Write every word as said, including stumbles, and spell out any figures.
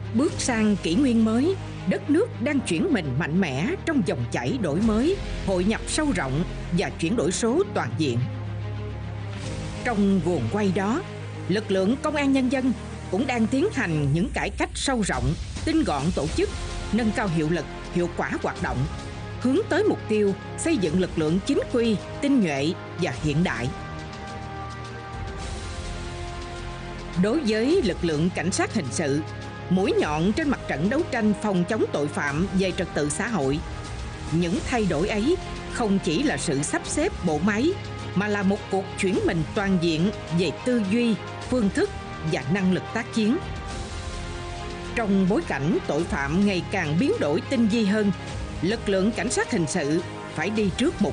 Bước sang kỷ nguyên mới, đất nước đang chuyển mình mạnh mẽ trong dòng chảy đổi mới, hội nhập sâu rộng và chuyển đổi số toàn diện. Trong guồng quay đó, lực lượng công an nhân dân cũng đang tiến hành những cải cách sâu rộng, tinh gọn tổ chức, nâng cao hiệu lực, hiệu quả hoạt động, hướng tới mục tiêu xây dựng lực lượng chính quy, tinh nhuệ và hiện đại. Đối với lực lượng cảnh sát hình sự, mũi nhọn trên mặt trận đấu tranh phòng chống tội phạm về trật tự xã hội, những thay đổi ấy không chỉ là sự sắp xếp bộ máy, mà là một cuộc chuyển mình toàn diện về tư duy, phương thức và năng lực tác chiến. Trong bối cảnh tội phạm ngày càng biến đổi tinh vi hơn, lực lượng cảnh sát hình sự phải đi trước một